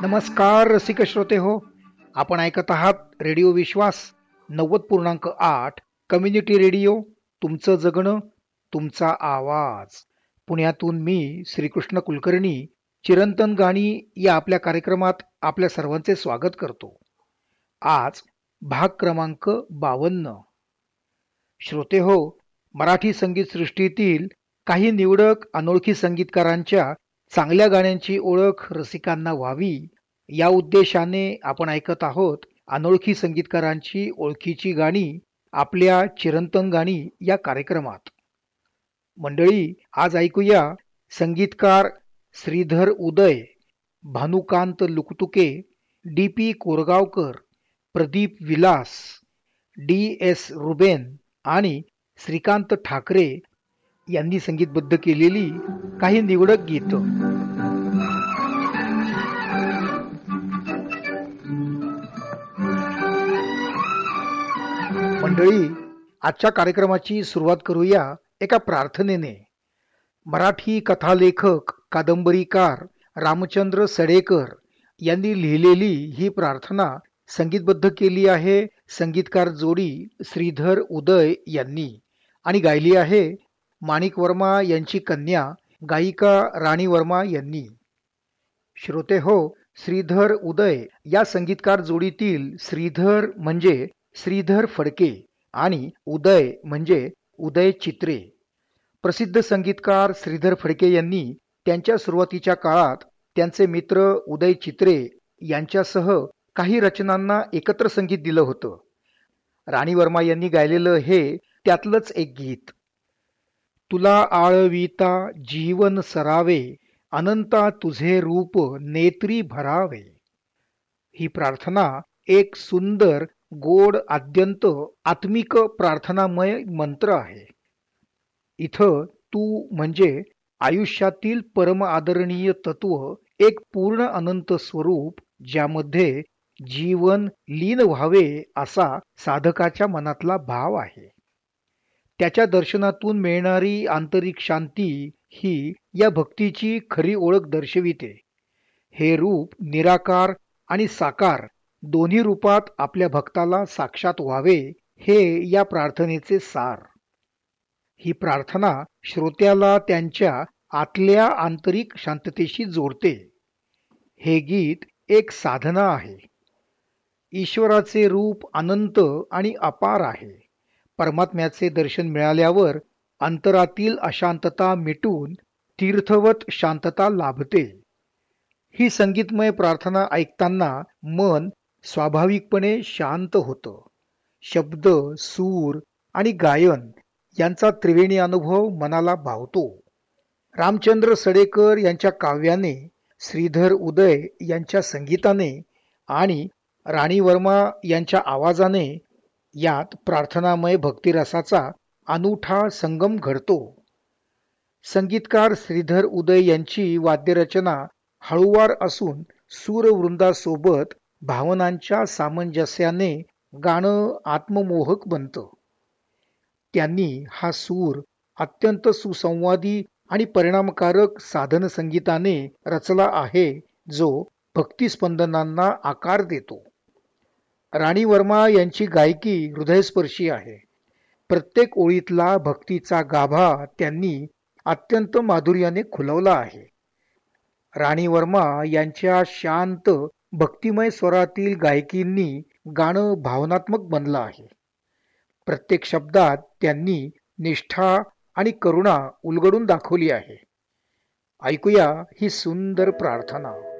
नमस्कार रसिक श्रोते हो, आपण ऐकत आहात रेडिओ विश्वास 90.8 कम्युनिटी रेडिओ. तुमचं जगणं, तुमचा आवाज. पुण्यातून मी श्रीकृष्ण कुलकर्णी चिरंतन गाणी या आपल्या कार्यक्रमात आपल्या सर्वांचे स्वागत करतो. आज भाग क्रमांक 52. श्रोते हो, मराठी संगीत सृष्टीतील काही निवडक अनोळखी संगीतकारांच्या चांगल्या गाण्यांची ओळख रसिकांना व्हावी या उद्देशाने आपण ऐकत आहोत अनोळखी संगीतकारांची ओळखीची गाणी आपल्या चिरंतन गाणी या कार्यक्रमात. मंडळी, आज ऐकूया संगीतकार श्रीधर उदय, भानुकांत Luktuke, DP. Korgaonkar, Pradeep Vilas, DS. Reuben आणि श्रीकांत ठाकरे यांनी संगीतबद्ध केलेली काही निवडक गीत. मंडळी, आजच्या कार्यक्रमाची सुरुवात करूया एका प्रार्थनेने. मराठी कथालेखक कादंबरीकार रामचंद्र सडेकर यांनी लिहिलेली ही प्रार्थना संगीतबद्ध केली आहे संगीतकार जोडी श्रीधर उदय यांनी आणि गायली आहे माणिक वर्मा यांची कन्या गायिका राणी वर्मा यांनी. श्रोते हो, श्रीधर उदय या संगीतकार जोडीतील श्रीधर म्हणजे श्रीधर फडके आणि उदय म्हणजे उदय चित्रे. प्रसिद्ध संगीतकार श्रीधर फडके यांनी त्यांच्या सुरुवातीच्या काळात त्यांचे मित्र उदय चित्रे यांच्यासह काही रचनांना एकत्र संगीत दिलं होतं. राणी वर्मा यांनी गायलेलं हे त्यातलंच एक गीत. तुला आळविता जीवन सरावे, अनंता तुझे रूप नेत्री भरावे. ही प्रार्थना एक सुंदर, गोड, अत्यंत आत्मिक प्रार्थनामय मंत्र आहे. इथं तू म्हणजे आयुष्यातील परम आदरणीय तत्व, एक पूर्ण अनंत स्वरूप ज्यामध्ये जीवन लीन व्हावे असा साधकाच्या मनातला भाव आहे. त्याच्या दर्शनातून मिळणारी आंतरिक शांती ही या भक्तीची खरी ओळख दर्शविते. हे रूप निराकार आणि साकार दोन्ही रूपात आपल्या भक्ताला साक्षात व्हावे हे या प्रार्थनेचे सार. ही प्रार्थना श्रोत्याला त्यांच्या आतल्या आंतरिक शांततेशी जोडते. हे गीत एक साधना आहे. ईश्वराचे रूप अनंत आणि अपार आहे. परमात्म्याचे दर्शन मिळाल्यावर अंतरातील अशांतता मिटून तीर्थवत शांतता लाभते. ही संगीतमय प्रार्थना ऐकताना मन स्वाभाविकपणे शांत होतं. शब्द, सूर आणि गायन यांचा त्रिवेणी अनुभव मनाला भावतो. रामचंद्र सडेकर यांच्या काव्याने, श्रीधर उदय यांच्या संगीताने आणि राणी वर्मा यांच्या आवाजाने यात प्रार्थनामय भक्तिरसाचा अनूठा संगम घडतो. संगीतकार श्रीधर उदय यांची वाद्यरचना हळूवार असून सूरवृंदासोबत भावनांच्या सामंजस्याने गाणं आत्ममोहक बनतं. त्यांनी हा सूर अत्यंत सुसंवादी आणि परिणामकारक साधन संगीताने रचला आहे, जो भक्तिस्पंदनांना आकार देतो. राणी वर्मा यांची गायकी हृदयस्पर्शी आहे. प्रत्येक ओळीतला भक्तीचा गाभा त्यांनी अत्यंत माधुर्याने खुलवला आहे. राणी वर्मा यांच्या शांत भक्तिमय स्वरातील गायकींनी गाणं भावनात्मक बनलं आहे. प्रत्येक शब्दात त्यांनी निष्ठा आणि करुणा उलगडून दाखवली आहे. ऐकूया ही सुंदर प्रार्थना.